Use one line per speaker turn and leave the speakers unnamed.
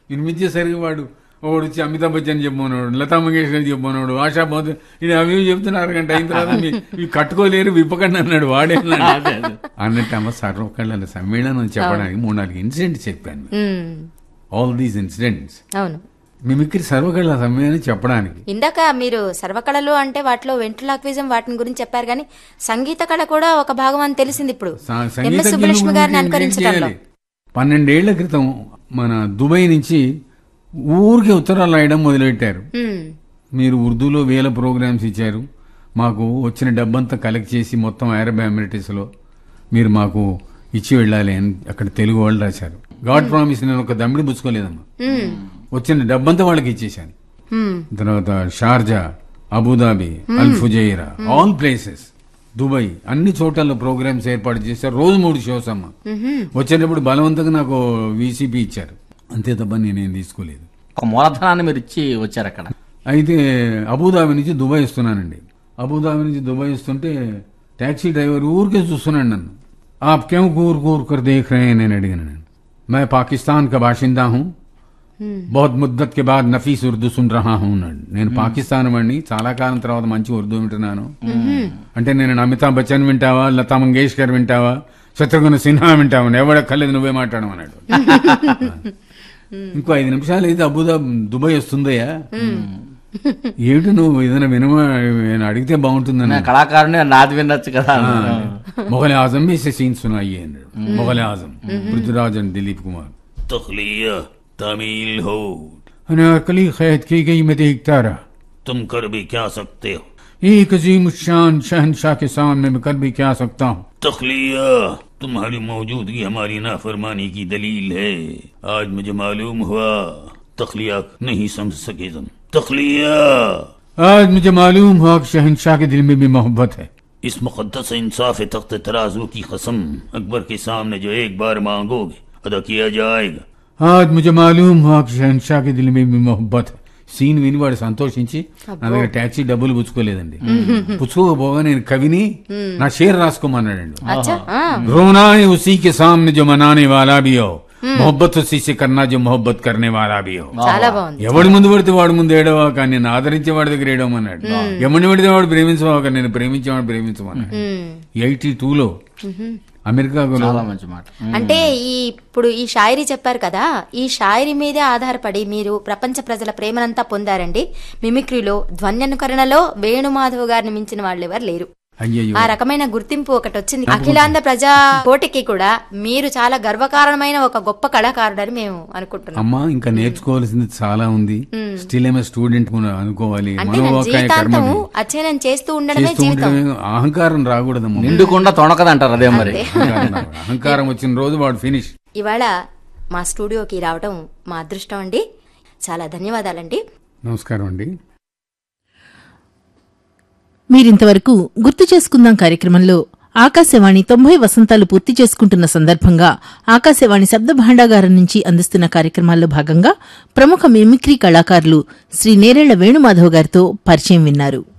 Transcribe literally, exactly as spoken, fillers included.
వినిపించేసరికి వాడు ఒకడు వచ్చి అమితాబ్ బచ్చన్ చెప్పమన్నాడు, లతా మంగేష్కర్ చెప్పమన్నాడు, ఆశా బాధ ఇది అవి చెప్తున్నారు. అరగంట అయిన తర్వాత ఇవి కట్టుకోలేరు విప్పకండి అన్నాడు వాడే అన్నట్టు. అమ్మ సర్వకళల సమ్మేళనం చెప్పడానికి మూడు నాలుగు ఇన్సిడెంట్స్ చెప్పాను. ఆల్ దీస్ ఇన్సిడెంట్స్ మిమిక్రీ సర్వకళల సమ్మేళనం చెప్పడానికి.
ఇందాక మీరు సర్వకళలు అంటే వాటిలో వెంట్రులాక్విజం వాటిని గురించి చెప్పారు, కానీ సంగీత కళ కూడా ఒక భాగం అని తెలిసింది ఇప్పుడు సుబ్బలక్ష్మి గారిని అనుకరించడంలో.
పన్నెండేళ్ల క్రితం మన దుబాయ్ నుంచి ఊరికి ఉత్తరాలు రాయడం మొదలెట్టారు. మీరు ఉర్దూలో వేల ప్రోగ్రామ్స్ ఇచ్చారు, మాకు వచ్చిన డబ్బంతా కలెక్ట్ చేసి మొత్తం అరబ్ ఎమిరేట్స్ లో మీరు మాకు ఇచ్చి వెళ్ళాలి అని అక్కడ తెలుగు వాళ్ళు రాశారు. గాడ్ ప్రామిస్ నేను ఒక దమ్మిడి పుచ్చుకోలేదమ్మా, వచ్చిన డబ్బంతా వాళ్ళకి ఇచ్చేసాను. తర్వాత షార్జా, అబుదాబి, అల్ ఫుజైరా, ఆల్ ప్లేసెస్, దుబాయ్ అన్ని చోట్ల ప్రోగ్రామ్స్ ఏర్పాటు చేశారు. రోజు మూడు షోస్ అమ్మా. వచ్చేటప్పుడు బలవంతంగా నాకు వీసీపీ ఇచ్చారు, అంతే తప్ప నేనేం తీసుకోలేదు.
ఒక మూలధనాన్ని మీరు ఇచ్చి వచ్చారు అక్కడ.
అయితే అబుదాబి నుంచి దుబాయ్ వస్తున్నానండి. అబుదాబి నుంచి దుబాయ్ వస్తుంటే టాక్సీ డ్రైవర్ ఊరికే చూస్తున్నాడు నన్ను. ఆప్ క్యూ కూర్ కూర్ కర్ దేఖ్ రహే నేను అడిగాను. నేను మే పాకిస్తాన్ కా బాషిందా హూ, బహుత్ ముద్దత్ కే బాద్ నఫీస్ ఉర్దూ సున్ రహా హూ అన్నాడు. నేను పాకిస్తాన్ వాడిని, చాలా కాలం తర్వాత మంచి ఉర్దూ వింటున్నాను. అంటే నేను అమితాబ్ బచ్చన్ వింటావా, లతా మంగేష్కర్ వింటావా, శత్రుఘ్న సిన్హా వింటావా, ఎవడక్కర్లేదు నువ్వే మాట్లాడమన్నాడు. ఇంకో ఐదు నిమిషాలు అయితే అబుదాబి దుబాయ్ వస్తుందయ్యా, ఏమిటి నువ్వు ఏదైనా వినమా అడిగితే బాగుంటుందని.
కళాకారుని నాది వినొచ్చు కదా.
మొఘల్ ఆజం में से सीन सुनाइए అన్నాడు. మొఘల్ ఆజం పృథ్వీరాజ్ అండ్ దిలీప్ కుమార్.
तखलिया तमील हो
अनारकली खैद की गई मैं देखता रहा,
तुम कर भी क्या सकते हो,
एक अजीम शान शहनशाह के सामने मैं कर भी क्या सकता हूँ.
तखलिया तुम्हारी मौजूदगी हमारी नाफरमानी की दलील है. आज मुझे मालूम हुआ तखलिया नहीं समझ सके तुम. तखलिया
आज मुझे मालूम हुआ कि शहनशाह के दिल में भी मोहब्बत है.
इस मुकद्दस इंसाफ तख्त तराजू की कसम अकबर के सामने जो एक बार मांगोगे अदा किया जाएगा.
आज मुझे मालूम हुआ कि शहनशाह के दिल में भी मोहब्बत है. సీన్ విని వాడు సంతోషించి నా దగ్గర ట్యాక్సీ డబ్బులు పుచ్చుకోలేదండి. పుచ్చుకోకపోగా నేను కవిని నా షేర్ రాసుకోమన్నాడండి. రోనా ఉసీ కే సామ్నే జో మనానే వాలా భీ హో, మొహబ్బత్ ఉసీ సే కర్నా జో మొహబ్బత్ కర్నే వాలా భీ హో. ఎవడి ముందు పడితే వాడు ముందు ఏడవా కానీ నేను ఆదరించే వాడి దగ్గర ఏడవమన్నాడు. ఎవరిని పడితే వాడు ప్రేమించవా కానీ నేను ప్రేమించేవాడు ప్రేమించమన్నాడు. ఎయిటీ టూలో అమెరికా.
అంటే ఈ ఇప్పుడు ఈ షాయరీ చెప్పారు కదా, ఈ షాయరీ మీదే ఆధారపడి మీరు ప్రపంచ ప్రజల ప్రేమనంతా పొందారండి. మిమిక్రీలో, ధ్వన్యనుకరణలో వేణుమాధవ్ గారిని మించిన వాళ్ళు ఎవరు లేరు. ఆ రకమైన గుర్తింపు ఒకటి వచ్చింది. అఖిలాంధ్ర ప్రజా పోటీకి కూడా మీరు చాలా గర్వకారణమైన ఒక గొప్ప కళాకారుడని మేము అనుకుంటున్నాం.
అమ్మా ఇంకా నేర్చుకోవాల్సింది చాలా ఉంది. స్టిల్ ఏమే స్టూడెంట్ అనుకోవాలి.
జీవితాంతం అధ్యయనం చేస్తూ ఉండడమే జీవితం.
అహంకారం రాకూడదు,
నిండుకుండా తొణకదంటారు. అదే మరి
అహంకారం వచ్చిన రోజు వాడు ఫినిష్.
ఇవాళ మా స్టూడియోకి రావడం మా అదృష్టం అండి. చాలా ధన్యవాదాలండి.
నమస్కారం అండి.
మీరింతవరకు గుర్తు చేసుకుందాం కార్యక్రమంలో ఆకాశవాణి తొంభై వసంతాలు పూర్తి చేసుకుంటున్న సందర్భంగా ఆకాశవాణి శబ్ద భాండాగారం నుంచి అందిస్తున్న కార్యక్రమాల్లో భాగంగా ప్రముఖ మిమిక్రీ కళాకారులు శ్రీ నేరేళ్ల వేణుమాధవ్ గారితో పరిచయం విన్నారు.